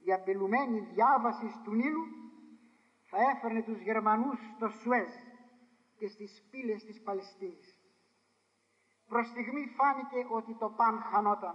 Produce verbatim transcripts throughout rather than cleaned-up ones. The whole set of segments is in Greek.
η απειλουμένη διάβαση του Νείλου θα έφερνε τους Γερμανούς στο Σουέζ και στις πύλες της Παλαιστίνης. Προς στιγμή φάνηκε ότι το παν χανόταν.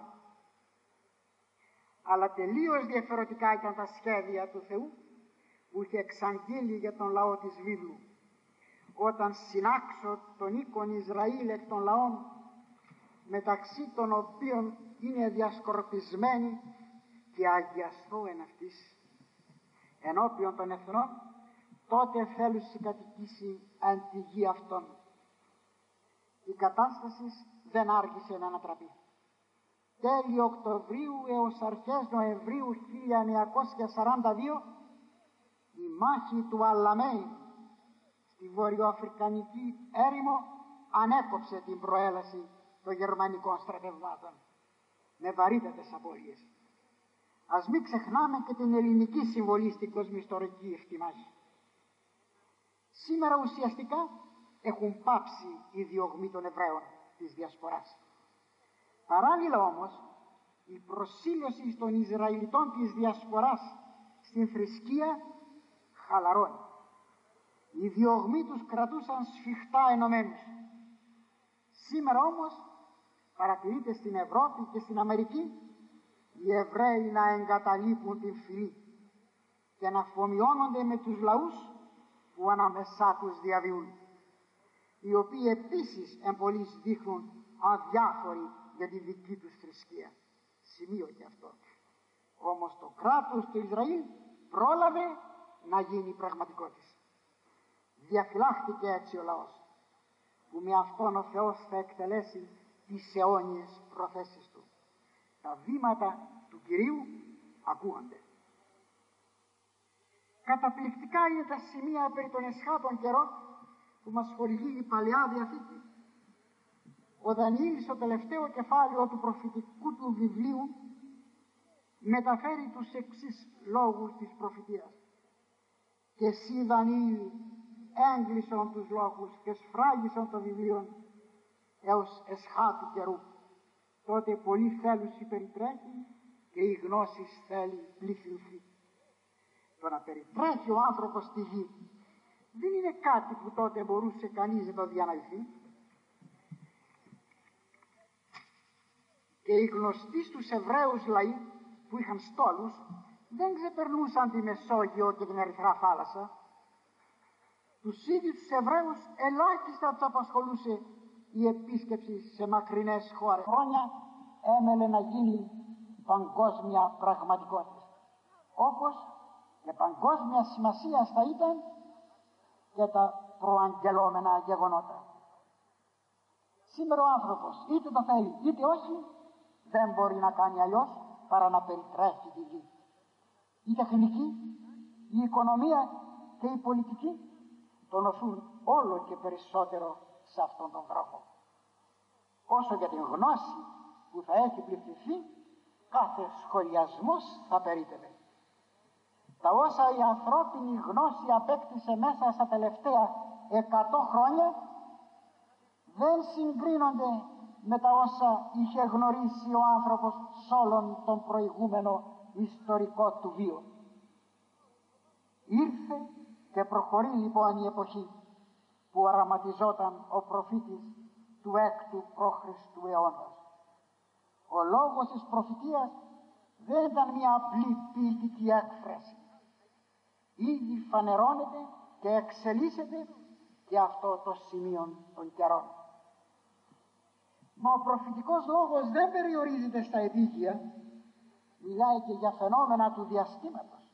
Αλλά τελείως διαφορετικά ήταν τα σχέδια του Θεού που είχε εξαγγείλει για τον λαό της βίβλου. Όταν συνάξω τον οίκον Ισραήλ εκ των λαών, μεταξύ των οποίων είναι διασκορπισμένοι, και αγιαστώ εν αυτής ενώπιον των εθνών, τότε θέλουσι κατοικήσει εν τη γη αυτών. Η κατάσταση δεν άργησε να ανατραπεί. Τέλη Οκτωβρίου έως αρχές Νοεμβρίου χίλια εννιακόσια σαράντα δύο η μάχη του Αλαμέιν στη βορειοαφρικανική έρημο ανέκοψε την προέλαση των γερμανικών στρατευμάτων με βαρύτατες απώλειες. Ας μην ξεχνάμε και την ελληνική συμβολή στην κοσμιστορική εκτιμάση. Σήμερα ουσιαστικά έχουν πάψει οι διωγμοί των Εβραίων της Διασποράς. Παράλληλα όμως, η προσήλωση των Ισραηλιτών της Διασποράς στην θρησκεία χαλαρώνει. Οι διωγμοί τους κρατούσαν σφιχτά ενωμένους. Σήμερα όμως παρατηρείται στην Ευρώπη και στην Αμερική οι Εβραίοι να εγκαταλείπουν την φυλή και να αφομοιώνονται με τους λαούς που ανάμεσά τους διαβιούν, οι οποίοι επίσης εμπολείς δείχνουν αδιάφοροι για τη δική τους θρησκεία. Σημείο και αυτό. Όμως το κράτος του Ισραήλ πρόλαβε να γίνει πραγματικότητα. Διαφυλάχθηκε έτσι ο λαός, που με αυτόν ο Θεός θα εκτελέσει τις αιώνιες προθέσεις του. Τα βήματα του Κυρίου ακούγονται. Καταπληκτικά είναι τα σημεία περί των εσχάτων καιρών που μας χορηγεί η Παλαιά Διαθήκη. Ο Δανιήλ στο τελευταίο κεφάλαιο του προφητικού του βιβλίου μεταφέρει τους εξής λόγους της προφητείας. «Και εσύ, Δανιήλ, έγκλεισον τους λόγους και σφράγισον το βιβλίο έως εσχάτου καιρού. Τότε πολύ θέλουσι περιτρέχει και η γνώση θέλει πληθυνθεί». Το να περιτρέχει ο άνθρωπος στη γη δεν είναι κάτι που τότε μπορούσε κανείς να το διανοηθεί. Και οι γνωστοί στους Εβραίους λαοί που είχαν στόλους δεν ξεπερνούσαν τη Μεσόγειο και την Ερυθρά θάλασσα. Τους ίδιους τους Εβραίους ελάχιστα τους απασχολούσε η επίσκεψη σε μακρινές χώρες. Χρόνια έμελε να γίνει παγκόσμια πραγματικότητα. Όπως και παγκόσμια σημασία θα ήταν και τα προαγγελόμενα γεγονότα. Σήμερα ο άνθρωπος είτε το θέλει είτε όχι δεν μπορεί να κάνει αλλιώς παρά να περιτρέχει τη γη. Η τεχνική, η οικονομία και η πολιτική τον οθούν όλο και περισσότερο σε αυτόν τον δρόμο. Όσο για την γνώση που θα έχει πληθυνθεί, κάθε σχολιασμός θα περίτευε. Τα όσα η ανθρώπινη γνώση απέκτησε μέσα στα τελευταία εκατό χρόνια δεν συγκρίνονται με τα όσα είχε γνωρίσει ο άνθρωπος σ' όλον τον προηγούμενο ιστορικό του βίο. Ήρθε και προχωρεί λοιπόν η εποχή που οραματιζόταν ο προφήτης του έκτου π.Χ. αιώνας. Ο λόγος της προφητείας δεν ήταν μια απλή ποιητική έκφραση. Ήδη φανερώνεται και εξελίσσεται και αυτό το σημείο των καιρών. Μα ο προφητικός λόγος δεν περιορίζεται στα επίγεια, μιλάει και για φαινόμενα του διαστήματος.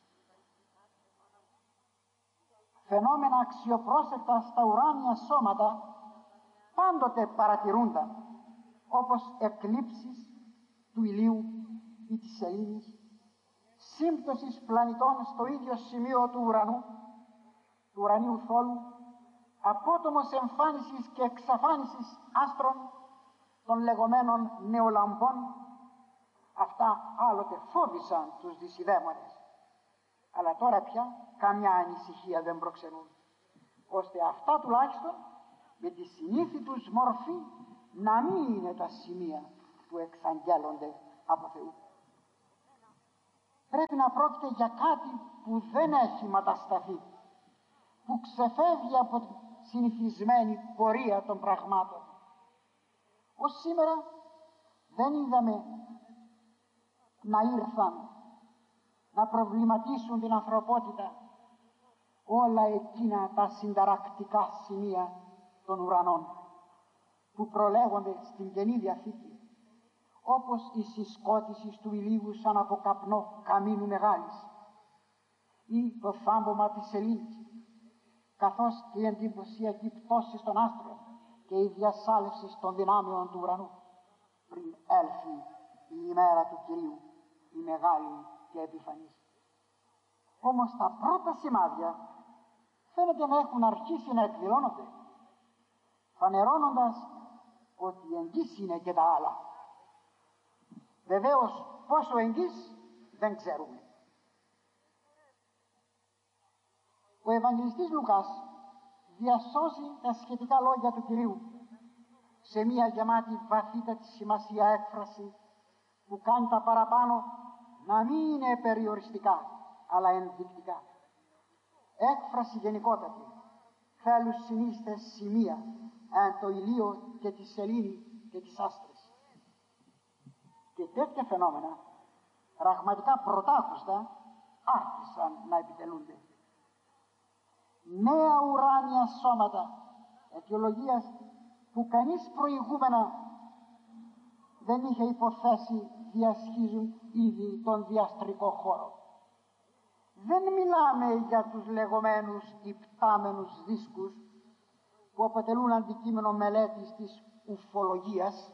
Φαινόμενα αξιοπρόσεκτα στα ουράνια σώματα πάντοτε παρατηρούνταν, όπως εκλήψεις του ηλίου ή της σελήνης, σύμπτωσης πλανητών στο ίδιο σημείο του ουρανού, του ουρανίου θόλου, απότομος εμφάνισης και εξαφάνισης άστρων των λεγόμενων νεολαμπών. Αυτά άλλοτε φόβησαν τους δυσιδαίμονες, αλλά τώρα πια καμιά ανησυχία δεν προξενούν, ώστε αυτά τουλάχιστον με τη συνήθη τους μορφή να μην είναι τα σημεία που εξαγγέλλονται από Θεού. πρέπει να πρόκειται για κάτι που δεν έχει ματασταθεί, που ξεφεύγει από την συνηθισμένη πορεία των πραγμάτων. Ως σήμερα δεν είδαμε να ήρθαν να προβληματίσουν την ανθρωπότητα όλα εκείνα τα συνταρακτικά σημεία των ουρανών που προλέγονται στην Καινή Διαθήκη, όπως η συσκότηση του ηλίου σαν από καπνό καμίνου μεγάλης ή το θάμπομα της σελήνης, καθώς και η εντυπωσιακή πτώση των άστρων και η διασάλευση των δυνάμεων του ουρανού πριν έλθει η ημέρα του Κυρίου, η μεγάλη και επιφανής. Όμως τα πρώτα σημάδια φαίνεται να έχουν αρχίσει να εκδηλώνονται, φανερώνοντας ότι εγγύς είναι και τα άλλα. Βεβαίως πόσο εγγύς δεν ξέρουμε. Ο Ευαγγελιστής Λουκάς διασώζει τα σχετικά λόγια του Κυρίου σε μια γεμάτη βαθύτατη σημασία έκφραση που κάνει τα παραπάνω να μην είναι περιοριστικά αλλά ενδεικτικά. Έκφραση γενικότατη, θέλουν συνίστες σημεία εν το ηλίο και τη σελήνη και τις άστρες. Και τέτοια φαινόμενα πραγματικά πρωτάκουστα άρχισαν να επιτελούνται. Νέα ουράνια σώματα, αιτιολογίας που κανείς προηγούμενα δεν είχε υποθέσει διασχίζουν ήδη τον διαστρικό χώρο. Δεν μιλάμε για τους λεγόμενους υπτάμενους δίσκους που αποτελούν αντικείμενο μελέτης της ουφολογίας,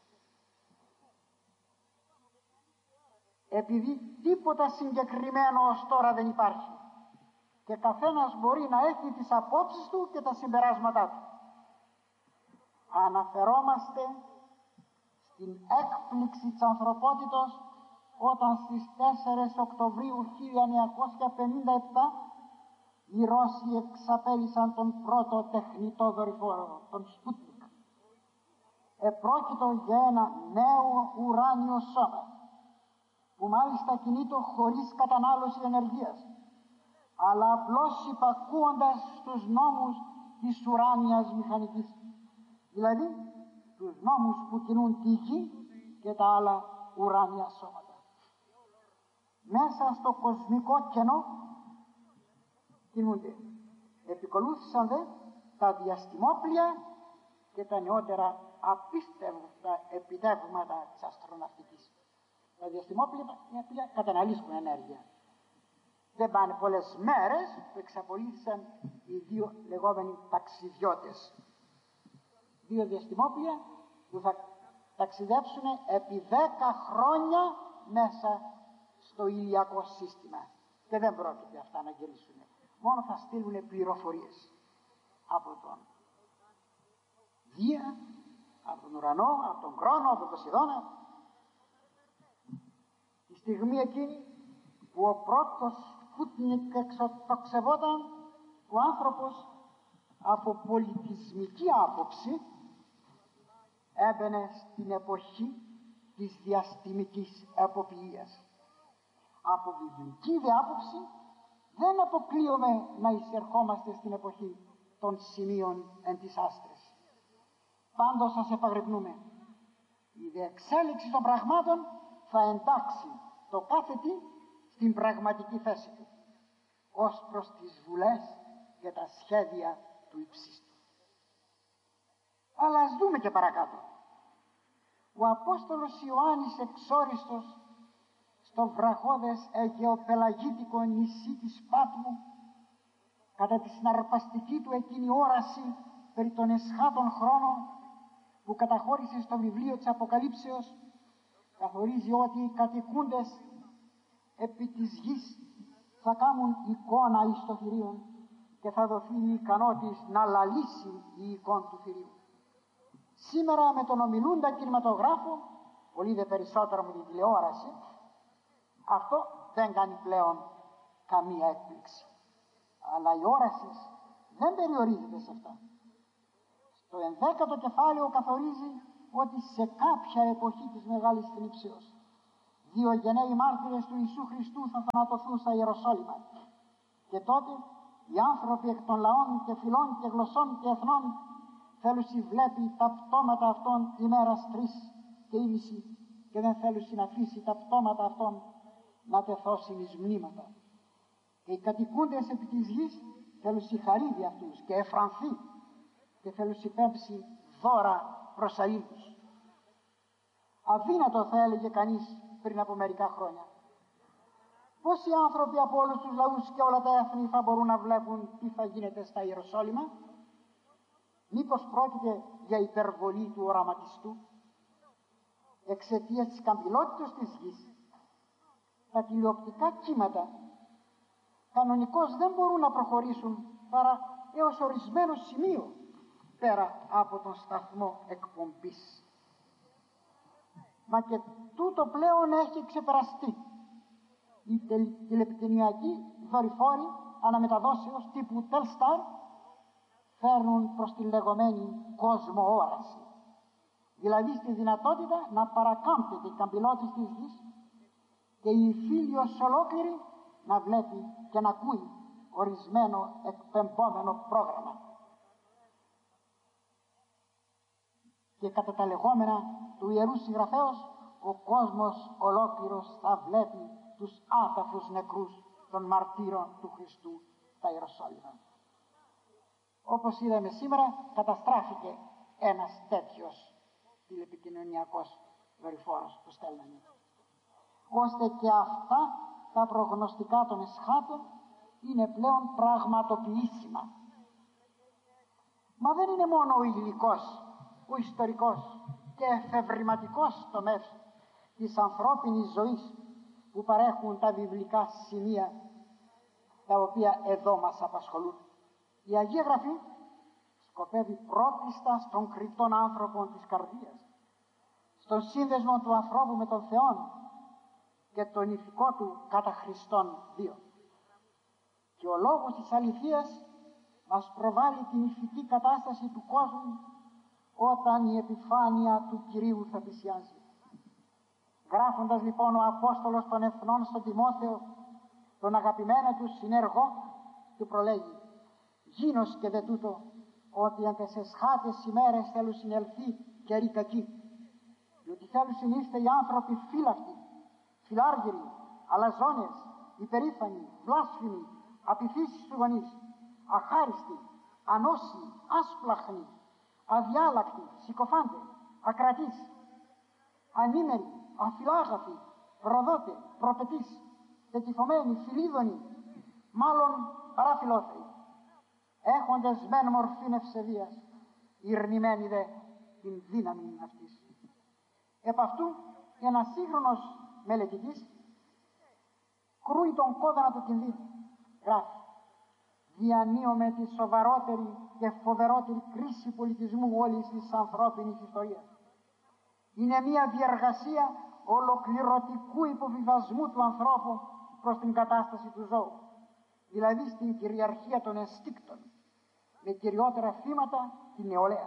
επειδή τίποτα συγκεκριμένο ως τώρα δεν υπάρχει και καθένας μπορεί να έχει τις απόψεις του και τα συμπεράσματά του. Αναφερόμαστε στην έκπληξη της ανθρωπότητος όταν στις τέσσερις Οκτωβρίου χίλια εννιακόσια πενήντα επτά οι Ρώσοι εξαπέλυσαν τον πρώτο τεχνητό δορυφόρο, τον Σπούτνικ. Επρόκειτο για ένα νέο ουράνιο σώμα που μάλιστα κινείτο χωρίς κατανάλωση ενεργείας, αλλά απλώς υπακούοντας στους νόμους της ουράνιας μηχανικής, δηλαδή τους νόμους που κινούν τη γη και τα άλλα ουράνια σώματα. Μέσα στο κοσμικό κενό κινούνται. Επικολούθησαν δε τα διαστημόπλια και τα νεότερα απίστευτα επιτεύγματα της αστροναυτικής. Τα διαστημόπλια καταναλύσκουν ενέργεια. Δεν πάνε πολλές μέρες που εξαπολύθησαν οι δύο λεγόμενοι ταξιδιώτες. Δύο διαστημόπλια που θα ταξιδέψουν επί δέκα χρόνια μέσα στο ηλιακό σύστημα και δεν πρόκειται αυτά να γυρίσουν. Μόνο θα στείλουν πληροφορίες από τον Δία, από τον ουρανό, από τον χρόνο, από τον Ποσειδώνα. Τη στιγμή εκείνη που ο πρώτος Σπούτνικ εξοτοξευόταν, ο άνθρωπος από πολιτισμική άποψη έμπαινε στην εποχή της διαστημικής εποποιίας. Από βιβλική δε άποψη δεν αποκλείομαι να εισερχόμαστε στην εποχή των σημείων εν τις άστρες. Πάντως σας επαγρυπνούμε, η διεξέλιξη των πραγμάτων θα εντάξει το κάθε τι στην πραγματική θέση του, ως προς τις βουλές και τα σχέδια του υψίστου. Αλλά ας δούμε και παρακάτω. Ο Απόστολος Ιωάννης εξόριστος στο βραχώδες αιγαιοπελαγίτικο νησί της Πάτμου, κατά τη συναρπαστική του εκείνη όραση περί των εσχάτων χρόνων που καταχώρησε στο βιβλίο της Αποκαλύψεως, καθορίζει ότι οι κατοικούντες επί της γης θα κάνουν εικόνα εις το θηρίον και θα δοθεί η ικανότης να λαλήσει η εικόνα του θηρίου. Σήμερα με τον ομιλούντα κινηματογράφο, πολύ δε περισσότερο με την τηλεόραση, αυτό δεν κάνει πλέον καμία έκπληξη. Αλλά η όραση δεν περιορίζεται σε αυτά. Στο ενδέκατο κεφάλαιο καθορίζει ότι σε κάποια εποχή της Μεγάλης Θλίψεως δύο γενναίοι μάρτυρες του Ιησού Χριστού θα θανατωθούν στα Ιεροσόλυμα. Και τότε οι άνθρωποι εκ των λαών και φυλών και γλωσσών και εθνών θέλουσι βλέπει τα πτώματα αυτών ημέρας τρεις και ήμιση και δεν θέλουσι να αφήσει τα πτώματα αυτών να τεθώσουν εις μνήματα. Και οι κατοικούντες επί της γης θέλουσι χαρίδι αυτούς και εφρανθεί και θέλουσι πέμψει δώρα προς αήλους. Αδύνατο θα έλεγε κανείς πριν από μερικά χρόνια. Πόσοι άνθρωποι από όλους τους λαούς και όλα τα έθνη θα μπορούν να βλέπουν τι θα γίνεται στα Ιεροσόλυμα? Μήπως πρόκειται για υπερβολή του οραματιστού? Εξαιτίας της καμπυλότητας της γης, τα τηλεοπτικά κύματα κανονικώς δεν μπορούν να προχωρήσουν παρά έως ορισμένο σημείο πέρα από τον σταθμό εκπομπής. Μα και τούτο πλέον έχει ξεπεραστεί. Οι τηλεπικοινωνιακοί δορυφόροι αναμεταδόσεως τύπου Telstar φέρνουν προς τη λεγόμενη κοσμοόραση, δηλαδή στη δυνατότητα να παρακάμπτεται η καμπυλότητα της γης και η φίλιος ολόκληρη να βλέπει και να ακούει ορισμένο εκπεμπόμενο πρόγραμμα. Και κατά τα λεγόμενα του Ιερού Συγγραφέως, ο κόσμος ολόκληρος θα βλέπει τους άταφους νεκρούς των μαρτύρων του Χριστού στα Ιεροσόλυμα. Όπως είδαμε σήμερα, καταστράφηκε ένας τέτοιος τηλεπικοινωνιακός δορυφόρος που στέλνανε, ώστε και αυτά τα προγνωστικά των εσχάτων είναι πλέον πραγματοποιήσιμα. Μα δεν είναι μόνο ο υλικός, ο ιστορικός και εφευρηματικός τομέας της ανθρώπινης ζωής που παρέχουν τα βιβλικά σημεία τα οποία εδώ μας απασχολούν. Η Αγία Γραφή σκοπεύει πρώτιστα στον κριτόν άνθρωπο της καρδίας, στον σύνδεσμο του ανθρώπου με τον Θεό και τον ηθικό του κατά Χριστόν βίο. Και ο λόγος της αληθείας μας προβάλλει την ηθική κατάσταση του κόσμου όταν η επιφάνεια του Κυρίου θα πλησιάζει. Γράφοντας λοιπόν ο Απόστολος των Εθνών στον Τιμόθεο, τον αγαπημένο του συνεργό, του προλέγει: «Γίνος και δε τούτο, ότι αν τες εσχάτες ημέρες θέλουν συνελθεί καιροί κακοί, διότι θέλουν συνείστε οι άνθρωποι φύλακτοι, φιλάργυροι, αλαζόνες, υπερήφανοι, βλάσφημοι, απειθείς στους γονείς, αχάριστοι, ανώσιοι, άσπλαχνοι, αδιάλακτοι, συκοφάντες, ακρατείς, ανήμεροι, αφιλάγαθοι, προδότε, προπετείς, τετυφωμένοι, φιλίδωνοι, μάλλον παραφιλόθεοι, έχοντες μεν μορφήν ευσεβίας, ηρνημένοι δε την δύναμη αυτής». Επ' αυτού ένας σύγχρονος μελετητής κρούει τον κόδωνα του κινδύνου. Γράφει: «Διανύουμε τη σοβαρότερη και φοβερότερη κρίση πολιτισμού όλης της ανθρώπινης ιστορίας. Είναι μια διεργασία ολοκληρωτικού υποβιβασμού του ανθρώπου προς την κατάσταση του ζώου, δηλαδή στην κυριαρχία των ενστίκτων, με κυριότερα θύματα την νεολαία.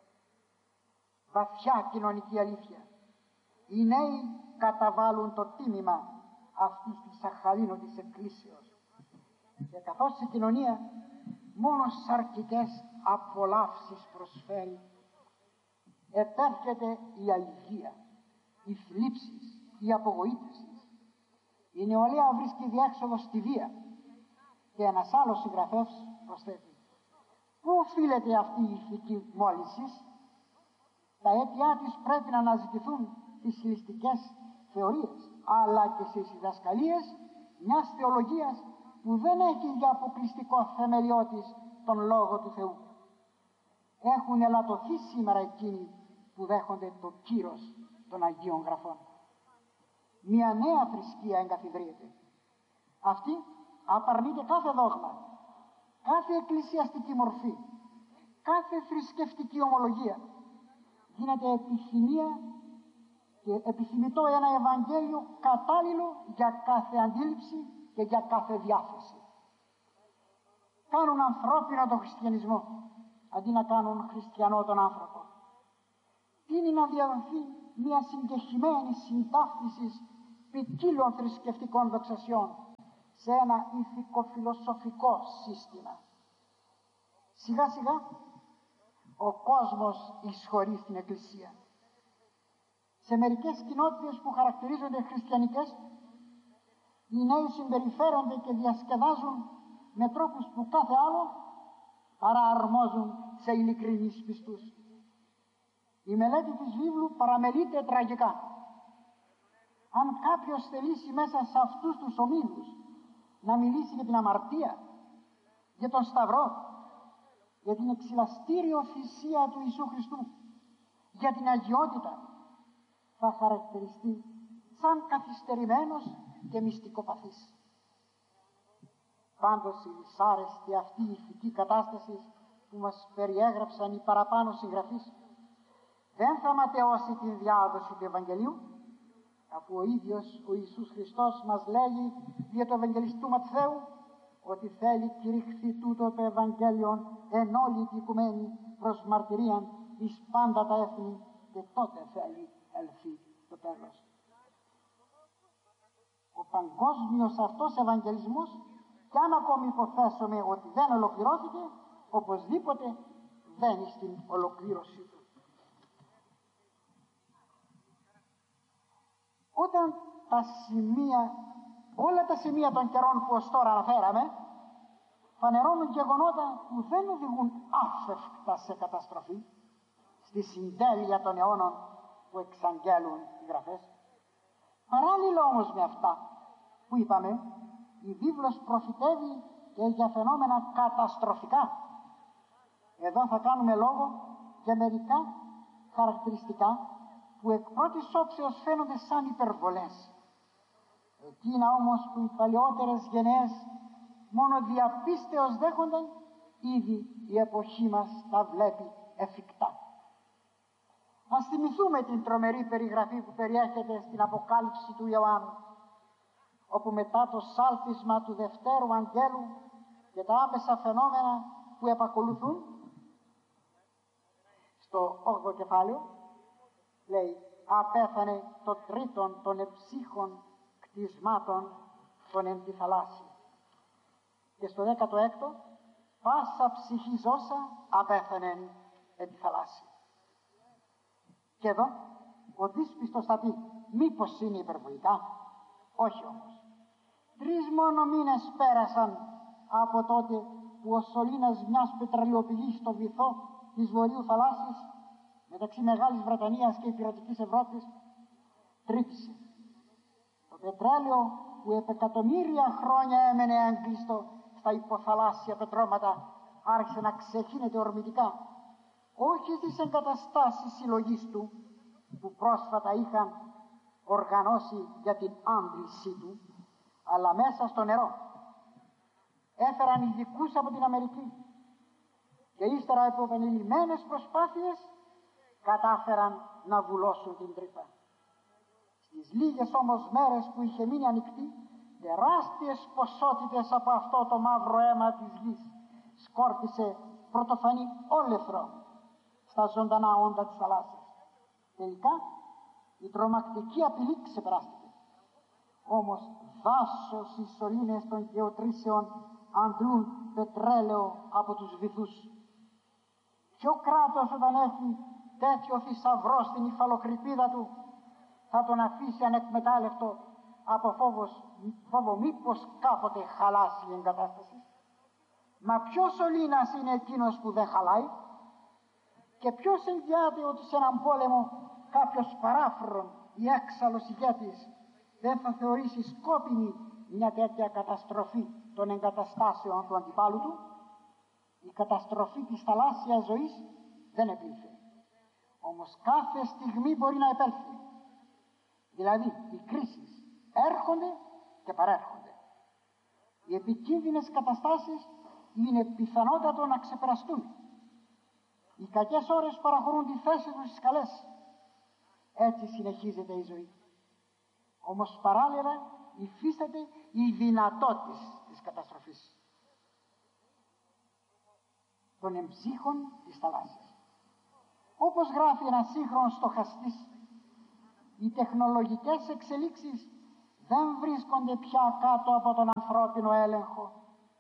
Βαθιά κοινωνική αλήθεια. Οι νέοι καταβάλουν το τίμημα αυτής της αχαλήνωτης εκκλήσεως, και καθώς η κοινωνία μόνο σαρκικές απολαύσεις προσφέρει, επέρχεται η αηδία, οι θλίψεις, η απογοήτευση. Η νεολαία βρίσκει διέξοδο στη βία. Και ένας άλλος συγγραφέας προσθέτει: «Πού οφείλεται αυτή η ηθική μόλυνση? Τα αίτια της πρέπει να αναζητηθούν στις ληστικές θεωρίες, αλλά και στις διδασκαλίες μιας θεολογίας που δεν έχει για αποκλειστικό θεμελιώτης τον Λόγο του Θεού. Έχουν ελαττωθεί σήμερα εκείνοι που δέχονται το κύρος των Αγίων Γραφών. Μια νέα θρησκεία εγκαθιδρύεται. Αυτή απαρνείται κάθε δόγμα, κάθε εκκλησιαστική μορφή, κάθε θρησκευτική ομολογία. Γίνεται επιθυμία και επιθυμητό ένα Ευαγγέλιο κατάλληλο για κάθε αντίληψη και για κάθε διάθεση. Κάνουν ανθρώπινο τον χριστιανισμό αντί να κάνουν χριστιανό τον άνθρωπο. Τι είναι να διαδοθεί μια συγκεχημένη συντάφτιση ποικίλων θρησκευτικών δοξασιών σε ένα ηθικοφιλοσοφικό σύστημα. Σιγά σιγά ο κόσμος εισχωρεί στην Εκκλησία. Σε μερικές κοινότητες που χαρακτηρίζονται χριστιανικές, οι νέοι συμπεριφέρονται και διασκεδάζουν με τρόπους που κάθε άλλο παρά αρμόζουν σε ειλικρινείς πιστούς. Η μελέτη της βίβλου παραμελείται τραγικά. Αν κάποιος θελήσει μέσα σε αυτούς τους ομίλους να μιλήσει για την αμαρτία, για τον Σταυρό, για την εξυλαστήριο θυσία του Ιησού Χριστού, για την αγιότητα, θα χαρακτηριστεί σαν καθυστερημένος και μυστικοπαθής. Πάντως η δυσάρεστη αυτή η ηθική κατάσταση που μας περιέγραψαν οι παραπάνω συγγραφείς δεν θα ματαιώσει την διάδοση του Ευαγγελίου, αφού ο ίδιος ο Ιησούς Χριστός μας λέγει για το Ευαγγελιστού Ματθαίου ότι θέλει κηρυχθεί τούτο το Ευαγγέλιο εν όλη την οικουμένη προς μαρτυρίαν εις πάντα τα έθνη, και τότε θέλει ελθεί το τέλος. Ο παγκόσμιος αυτός Ευαγγελισμός, κι αν ακόμη υποθέσουμε ότι δεν ολοκληρώθηκε, οπωσδήποτε βαίνει στην ολοκλήρωσή του. Όταν τα σημεία, όλα τα σημεία των καιρών που ως τώρα αναφέραμε, φανερώνουν γεγονότα που δεν οδηγούν άφευκτα σε καταστροφή, στη συντέλεια των αιώνων που εξαγγέλουν οι γραφές. Παράλληλα όμως με αυτά που είπαμε, η βίβλος προφητεύει και για φαινόμενα καταστροφικά. Εδώ θα κάνουμε λόγο για μερικά χαρακτηριστικά που εκ πρώτης όψεως φαίνονται σαν υπερβολές. Εκείνα όμως που οι παλαιότερες γενναίες μόνο διαπίστεως δέχονταν, ήδη η εποχή μας τα βλέπει εφικτά. Ας θυμηθούμε την τρομερή περιγραφή που περιέχεται στην Αποκάλυψη του Ιωάννου, όπου μετά το σάλπισμα του δευτέρου αγγέλου και τα άμεσα φαινόμενα που επακολουθούν, στο όγδοο κεφάλαιο λέει «Απέθανε το τρίτον των εψύχων κτισμάτων των εν τη θαλάσση». Και στο δέκατο έκτο «Πάσα ψυχή ζώσα απέθανε εν τη θαλάσση». Και εδώ ο δύσπιστος θα πει μήπως είναι υπερβολικά? Όχι όμως. Τρεις μόνο μήνες πέρασαν από τότε που ο σωλήνας μιας πετρελαιοπηγής στο βυθό της Βορείου θαλάσσης μεταξύ Μεγάλης Βρετανίας και Υπηρετικής Ευρώπης τρύπησε. Το πετρέλαιο που επ' εκατομμύρια χρόνια έμενε έγκλειστο στα υποθαλάσσια πετρώματα άρχισε να ξεχύνεται ορμητικά, όχι στις εγκαταστάσεις συλλογής του που πρόσφατα είχαν οργανώσει για την άντλησή του, αλλά μέσα στο νερό. Έφεραν ειδικούς από την Αμερική και ύστερα από επανειλημμένες προσπάθειες κατάφεραν να βουλώσουν την τρύπα. Στις λίγες όμως μέρες που είχε μείνει ανοιχτή, τεράστιες ποσότητες από αυτό το μαύρο αίμα της γης σκόρπισε πρωτοφανή όλεθρο στα ζωντανά όντα της θαλάσσης. Τελικά η τρομακτική απειλή ξεπεράστηκε. Όμως δάσος οι σωλήνες των γεωτρήσεων αντλούν πετρέλαιο από τους βυθούς. Ποιο κράτος όταν έχει τέτοιο θησαυρό στην υφαλοκρηπίδα του θα τον αφήσει ανεκμετάλλευτο από φόβος, φόβο μήπως κάποτε χαλάσει η εγκατάσταση? Μα ποιος σωλήνας είναι εκείνος που δεν χαλάει? Και ποιος εγγυάται ότι σε έναν πόλεμο κάποιος παράφρον ή έξαλλος ηγέτης δεν θα θεωρήσει σκόπιμη μια τέτοια καταστροφή των εγκαταστάσεων του αντιπάλου του? Η καταστροφή της θαλάσσιας ζωής δεν επήλθε. Όμως κάθε στιγμή μπορεί να επέλθει. Δηλαδή οι κρίσεις έρχονται και παρέρχονται. Οι επικίνδυνες καταστάσεις είναι πιθανότατο να ξεπεραστούν. Οι κακές ώρες παραχωρούν τη θέση τους στις καλές. Έτσι συνεχίζεται η ζωή. Όμως παράλληλα υφίσταται η δυνατότητα της καταστροφής των εμψύχων της θαλάσσης. Όπως γράφει ένας σύγχρονος στοχαστής, οι τεχνολογικές εξελίξεις δεν βρίσκονται πια κάτω από τον ανθρώπινο έλεγχο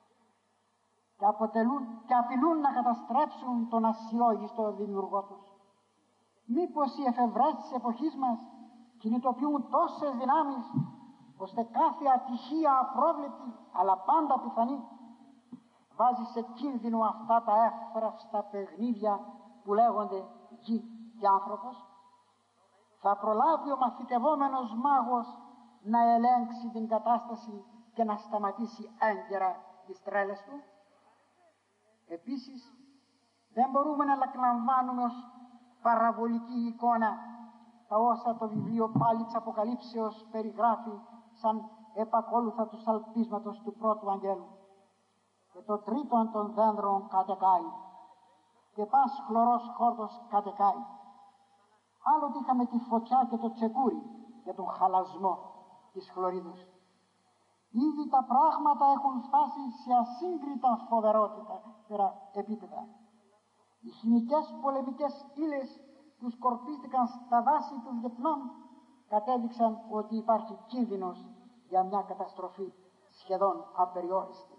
και, αποτελούν, και απειλούν να καταστρέψουν τον ασιόγιστο δημιουργό τους. Μήπως οι εφευρές της εποχής μας κινητοποιούν τόσες δυνάμεις ώστε κάθε ατυχία απρόβλεπτη αλλά πάντα πιθανή βάζει σε κίνδυνο αυτά τα εύθραυστα παιχνίδια που λέγονται γη και άνθρωπος? Θα προλάβει ο μαθητευόμενος μάγος να ελέγξει την κατάσταση και να σταματήσει έγκαιρα τις τρέλες του? Επίσης, δεν μπορούμε να λαμβάνουμε ως παραβολική εικόνα τα όσα το βιβλίο πάλι της Αποκαλύψεως περιγράφει σαν επακόλουθα του σαλπίσματος του πρώτου αγγέλου. Και το τρίτον των δέντρων κατεκάει και πας χλωρός χόρτος κατεκάει. Άλλοτε είχαμε τη φωτιά και το τσεκούρι για τον χαλασμό της χλωρίδος. Ήδη τα πράγματα έχουν φτάσει σε ασύγκριτα φοβερότητα επίπεδα. Οι χημικές πολεμικές ύλες που σκορπίστηκαν στα δάση του Βιετνάμ κατέδειξαν ότι υπάρχει κίνδυνος για μια καταστροφή σχεδόν απεριόριστη.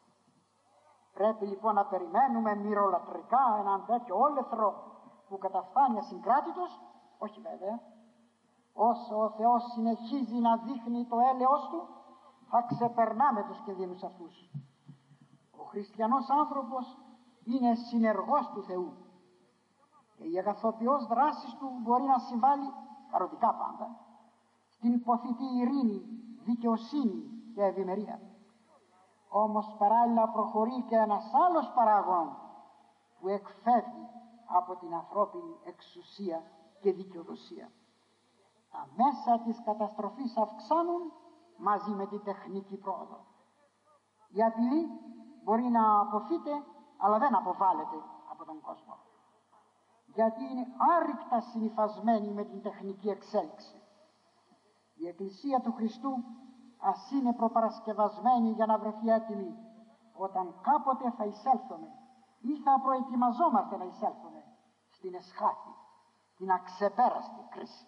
Πρέπει λοιπόν να περιμένουμε μυρολατρικά έναν τέτοιο όλεθρο που καταφθάνει ασυγκράτητος? Όχι βέβαια. Όσο ο Θεός συνεχίζει να δείχνει το έλεος του, θα ξεπερνάμε τους κινδύνους αυτούς. Ο χριστιανός άνθρωπος είναι συνεργός του Θεού και η αγαθοποιός δράση του μπορεί να συμβάλλει, καροτικά πάντα, στην ποθητή ειρήνη, δικαιοσύνη και ευημερία. Όμως παράλληλα προχωρεί και ένας άλλος παράγων που εκφεύγει από την ανθρώπινη εξουσία και δικαιοδοσία. Τα μέσα της καταστροφής αυξάνουν μαζί με την τεχνική πρόοδο. Η απειλή μπορεί να αποφύεται, αλλά δεν αποβάλλεται από τον κόσμο, γιατί είναι άρρηκτα συνυφασμένη με την τεχνική εξέλιξη. Η Εκκλησία του Χριστού ας είναι προπαρασκευασμένη για να βρεθεί έτοιμη όταν κάποτε θα εισέλθουμε ή θα προετοιμαζόμαστε να εισέλθουμε στην εσχάτη, την αξεπέραστη κρίση.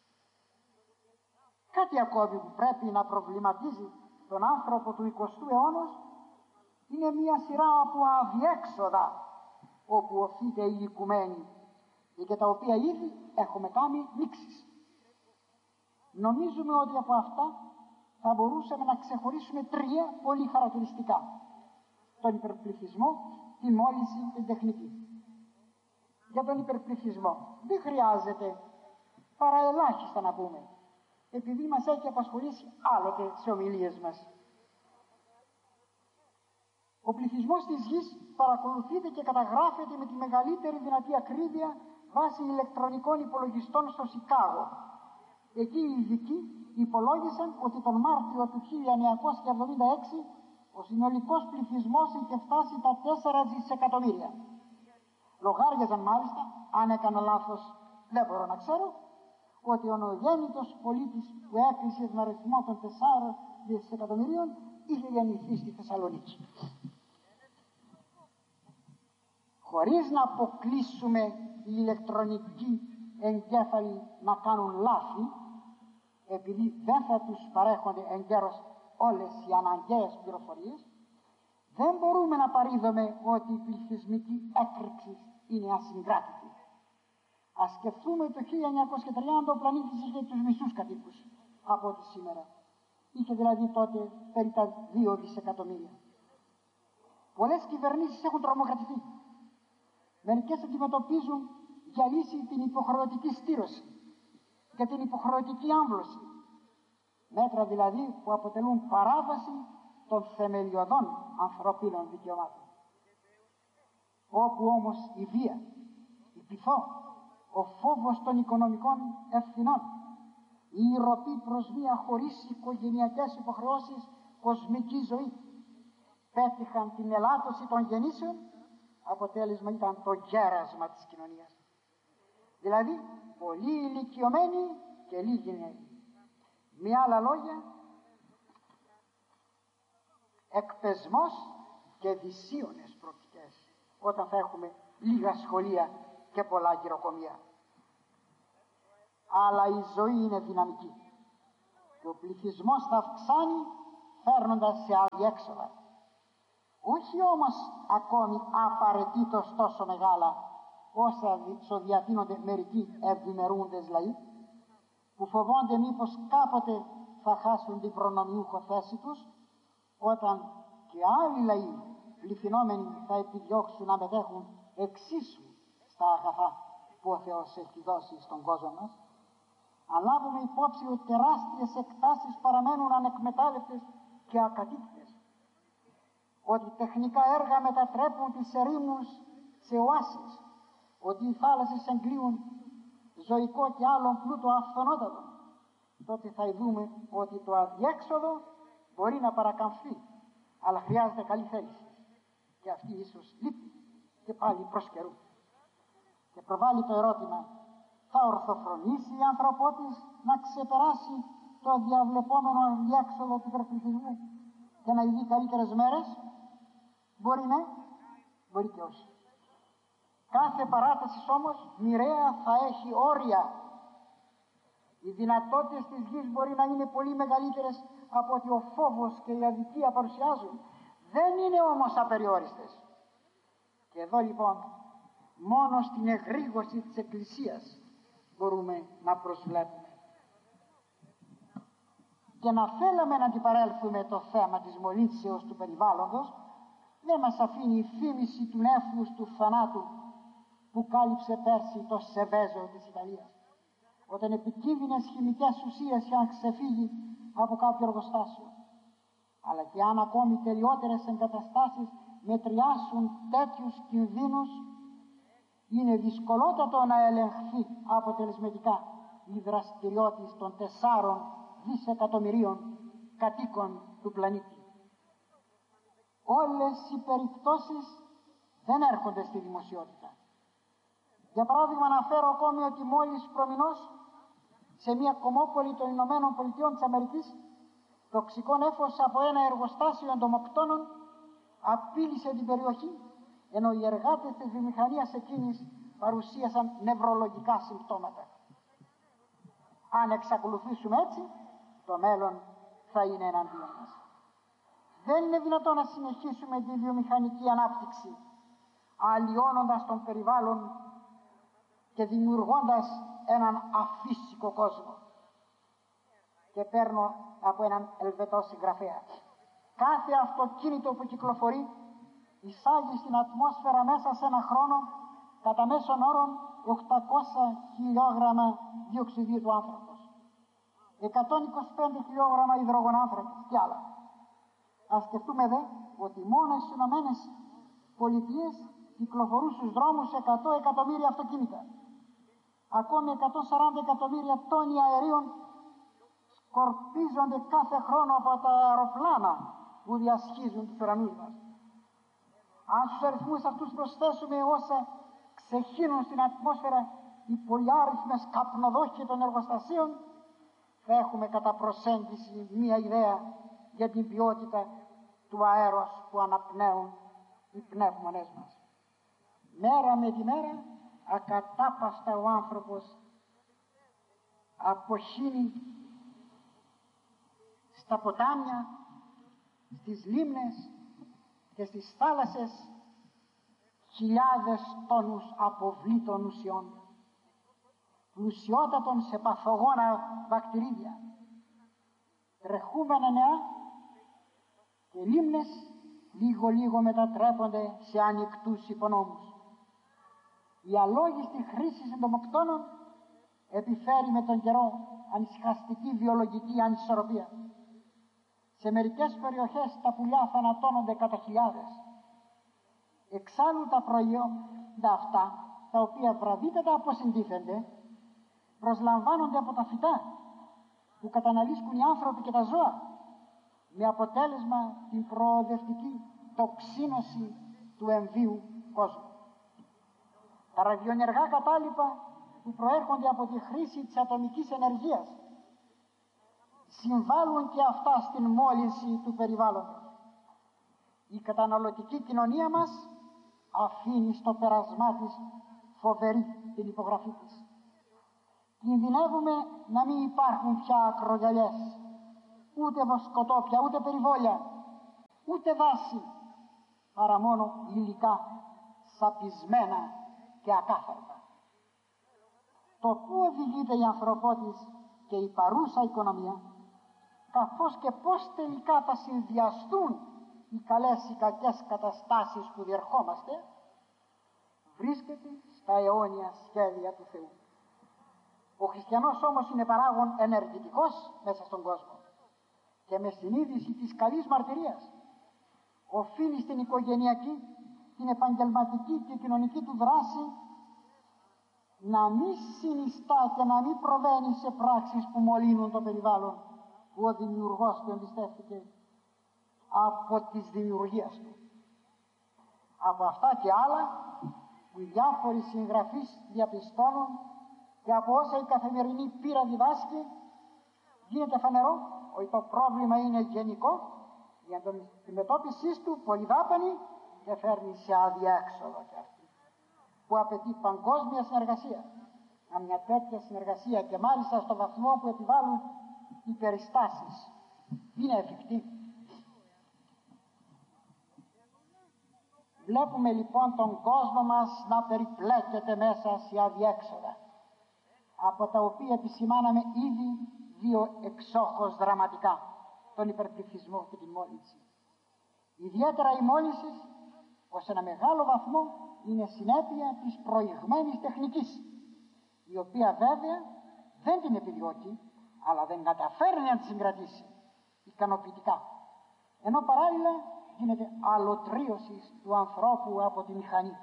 Κάτι ακόμη που πρέπει να προβληματίζει τον άνθρωπο του εικοστού αιώνα είναι μια σειρά από αδιέξοδα όπου οφείται η οικουμένη και για τα οποία ήδη έχουμε κάνει νήξεις. Νομίζουμε ότι από αυτά θα μπορούσαμε να ξεχωρίσουμε τρία πολύ χαρακτηριστικά: τον υπερπληθυσμό, τη μόλυνση και την τεχνική. Για τον υπερπληθυσμό δεν χρειάζεται παρά ελάχιστα να πούμε, επειδή μας έχει απασχολήσει άλλοτε σε ομιλίες μας. Ο πληθυσμός της γης παρακολουθείται και καταγράφεται με τη μεγαλύτερη δυνατή ακρίβεια βάσει ηλεκτρονικών υπολογιστών στο Σικάγο. Εκεί οι ειδικοί υπολόγισαν ότι τον Μάρτιο του χίλια εννιακόσια εβδομήντα έξι ο συνολικός πληθυσμός είχε φτάσει τα τέσσερα δισεκατομμύρια. Λογάριαζαν μάλιστα, αν έκανα λάθος δεν μπορώ να ξέρω, ότι ο νεογέννητος πολίτης που έκλεισε τον αριθμό των τεσσάρων δισεκατομμυρίων είχε γεννηθεί στη Θεσσαλονίκη. Χωρίς να αποκλείσουμε οι ηλεκτρονικοί εγκέφαλοι να κάνουν λάθη, επειδή δεν θα τους παρέχονται εγκαίρως όλες οι αναγκαίες πληροφορίες, δεν μπορούμε να παρείδουμε ότι η πληθυσμική έκρηξη είναι ασυγκράτητη. Ας σκεφτούμε το χίλια εννιακόσια τριάντα ο πλανήτης είχε τους μισούς κατοίκους από ό,τι σήμερα. Είχε δηλαδή τότε περί τα δύο δισεκατομμύρια. Πολλές κυβερνήσεις έχουν τρομοκρατηθεί. Μερικές αντιμετωπίζουν για λύση την υποχρεωτική στήρωση και την υποχρεωτική άμβλωση. Μέτρα δηλαδή που αποτελούν παράβαση των θεμελιωδών ανθρωπίνων δικαιωμάτων. Όπου όμως η βία, η πειθό, ο φόβος των οικονομικών ευθυνών, η ηρωπή προς μια χωρίς οικογενειακές υποχρεώσεις κοσμική ζωή πέτυχαν την ελάττωση των γεννήσεων, αποτέλεσμα ήταν το γέρασμα της κοινωνίας. Δηλαδή πολύ ηλικιωμένοι και λίγοι νέοι. Με άλλα λόγια, εκπεσμός και δυσίωνες προοπτικές όταν θα έχουμε λίγα σχολεία και πολλά γυροκομεία. Αλλά η ζωή είναι δυναμική. και ο πληθυσμός θα αυξάνει φέρνοντας σε αδιέξοδα. Όχι όμως ακόμη απαραίτητος τόσο μεγάλα όσα διατείνονται μερικοί ευημερούντες λαοί, που φοβόνται μήπως κάποτε θα χάσουν την προνομιούχο θέση τους, όταν και άλλοι λαοί πληθυνόμενοι θα επιδιώξουν να μετέχουν εξίσου στα αγαθά που ο Θεός έχει δώσει στον κόσμο μας. Αν λάβουμε υπόψη ότι τεράστιες εκτάσεις παραμένουν ανεκμετάλλευτες και ακατοίκητες, ότι τεχνικά έργα μετατρέπουν τις ερήμους σε οάσεις, ότι οι θάλασσες εγκλείουν ζωικό και άλλον πλούτο αυθονότατο, τότε θα δούμε ότι το αδιέξοδο μπορεί να παρακαμφθεί, αλλά χρειάζεται καλή θέληση, και αυτή ίσως λείπει και πάλι προς καιρού. Και προβάλλει το ερώτημα, θα ορθοφρονήσει η ανθρωπότης να ξεπεράσει το διαβλεπόμενο αδιέξοδο του υπερπληθυσμού και να ειδεί καλύτερες μέρες? Μπορεί ναι, μπορεί και όχι. Κάθε παράταση όμως μοιραία θα έχει όρια. Οι δυνατότητες της γης μπορεί να είναι πολύ μεγαλύτερες από ότι ο φόβος και η αδικία παρουσιάζουν. Δεν είναι όμως απεριόριστες. Και εδώ λοιπόν μόνο στην εγρήγορση της Εκκλησίας μπορούμε να προσβλέπουμε. Και να θέλαμε να αντιπαρέλθουμε το θέμα της μολύνσεως του περιβάλλοντος, δεν μας αφήνει η φήμηση του νέφους του θανάτου που κάλυψε πέρσι το Σεβέζο της Ιταλίας, όταν επικίνδυνες χημικές ουσίες είχαν ξεφύγει από κάποιο εργοστάσιο. Αλλά και αν ακόμη τελειότερες εγκαταστάσεις μετριάσουν τέτοιους κινδύνους, είναι δυσκολότατο να ελεγχθεί αποτελεσματικά η δραστηριότητα των τεσσάρων δισεκατομμυρίων κατοίκων του πλανήτη. Όλες οι περιπτώσεις δεν έρχονται στη δημοσιότητα. Για παράδειγμα, αναφέρω ακόμη ότι μόλις προμηνώς σε μια κομμόπολη των Ηνωμένων Πολιτειών της Αμερικής, τοξικό νέφος από ένα εργοστάσιο εντομοκτώνων απείλησε την περιοχή, ενώ οι εργάτες της βιομηχανίας εκείνης παρουσίασαν νευρολογικά συμπτώματα. Αν εξακολουθήσουμε έτσι, το μέλλον θα είναι εναντίον μας. Δεν είναι δυνατόν να συνεχίσουμε τη βιομηχανική ανάπτυξη αλλοιώνοντας τον περιβάλλον και δημιουργώντας έναν αφύσικο κόσμο. Και παίρνω από έναν Ελβετό συγγραφέα. Κάθε αυτοκίνητο που κυκλοφορεί εισάγει στην ατμόσφαιρα μέσα σε ένα χρόνο κατά μέσον όρο οκτακόσια χιλιόγραμμα διοξιδίου του άνθρακος, εκατόν είκοσι πέντε χιλιόγραμμα υδρογονάνθρακος και άλλα. Ας σκεφτούμε δε ότι μόνο στις Ηνωμένες Πολιτείες κυκλοφορούν στους δρόμους εκατό εκατομμύρια αυτοκίνητα. Ακόμη εκατόν σαράντα εκατομμύρια τόνοι αερίων σκορπίζονται κάθε χρόνο από τα αεροπλάνα που διασχίζουν τους ουρανούς μας. Αν στους αριθμούς αυτούς προσθέσουμε όσα ξεχύνουν στην ατμόσφαιρα οι πολυάριθμες καπνοδόχοι των εργοστασίων, θα έχουμε κατά προσέγγιση μία ιδέα για την ποιότητα του αέρος που αναπνέουν οι πνεύμονές μας. Μέρα με τη μέρα ακατάπαυστα ο άνθρωπος αποχύνει στα ποτάμια, στις λίμνες και στις θάλασσες χιλιάδες τόνους αποβλήτων ουσιών, πλουσιότατων σε παθογόνα βακτηρίδια, τρεχούμενα νεά, και λίμνες λίγο λίγο μετατρέπονται σε ανοιχτούς υπονόμους. Η αλόγιστη χρήση εντομοκτώνων επιφέρει με τον καιρό ανησυχαστική βιολογική ανισορροπία. Σε μερικές περιοχές τα πουλιά θανατώνονται κατά χιλιάδες. Εξάλλου τα προϊόντα αυτά, τα οποία βραδύτατα αποσυντίθενται, προσλαμβάνονται από τα φυτά που καταναλύσκουν οι άνθρωποι και τα ζώα, με αποτέλεσμα την προοδευτική τοξίνωση του εμβίου κόσμου. Τα ραδιοενεργά κατάλοιπα που προέρχονται από τη χρήση της ατομικής ενεργείας συμβάλλουν και αυτά στην μόλυνση του περιβάλλοντος. Η καταναλωτική κοινωνία μας αφήνει στο πέρασμά της φοβερή την υπογραφή της. Κινδυνεύουμε να μην υπάρχουν πια ακρογιαλιές, ούτε βοσκοτόπια, ούτε περιβόλια, ούτε δάση, παρά μόνο υλικά σαπισμένα και ακάθαρτα. Το πού οδηγείται η ανθρωπότης και η παρούσα οικονομία, καθώς και πώς τελικά θα συνδυαστούν οι καλές ή κακές καταστάσεις που διερχόμαστε, βρίσκεται στα αιώνια σχέδια του Θεού. Ο χριστιανός όμως είναι παράγων ενεργητικός μέσα στον κόσμο και με συνείδηση της καλής μαρτυρίας οφείλει στην οικογενειακή, την επαγγελματική και κοινωνική του δράση να μην συνιστά και να μην προβαίνει σε πράξεις που μολύνουν το περιβάλλον που ο δημιουργός του εμπιστεύτηκε από της δημιουργίας του. Από αυτά και άλλα που οι διάφοροι συγγραφείς διαπιστώνουν και από όσα η καθημερινή πείρα διδάσκει, γίνεται φανερό ότι το πρόβλημα είναι γενικό, η αντιμετώπιση του πολυδάπανη και φέρνει σε αδιέξοδο και αυτή, που απαιτεί παγκόσμια συνεργασία. Αν μια τέτοια συνεργασία και μάλιστα στο βαθμό που επιβάλλουν οι περιστάσεις είναι εφικτή. Βλέπουμε λοιπόν τον κόσμο μας να περιπλέκεται μέσα σε αδιέξοδα, από τα οποία επισημάναμε ήδη δύο εξόχως δραματικά, τον υπερπληθυσμό και την μόλυνση. Ιδιαίτερα η μόλυνση ως ένα μεγάλο βαθμό είναι συνέπεια της προηγμένης τεχνικής, η οποία βέβαια δεν την επιδιώκει, αλλά δεν καταφέρνει να τη συγκρατήσει ικανοποιητικά, ενώ παράλληλα γίνεται αλωτρίωση του ανθρώπου από τη μηχανή.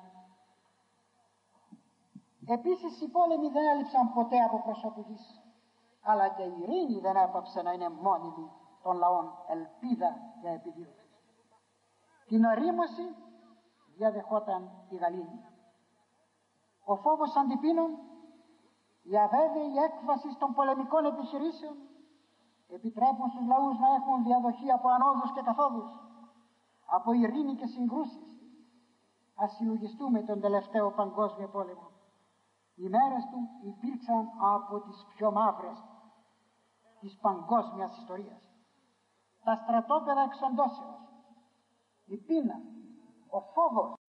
Επίσης οι πόλεμοι δεν έλειψαν ποτέ από προσώπου γης, αλλά και η ειρήνη δεν έπαψε να είναι μόνιμη των λαών ελπίδα και επιδίωξη. Την ορίμωση διαδεχόταν η Γαλήνη. Ο φόβος αντιπίνων, η αβέβαιη έκβαση των πολεμικών επιχειρήσεων επιτρέπουν στους λαούς να έχουν διαδοχή από ανόδους και καθόδους, από ειρήνη και συγκρούσεις. Ας συλλογιστούμε τον τελευταίο παγκόσμιο πόλεμο. Οι μέρες του υπήρξαν από τις πιο μαύρες της παγκόσμιας ιστορίας. Τα στρατόπεδα εξοντώσεως, η πείνα, ο φόβος,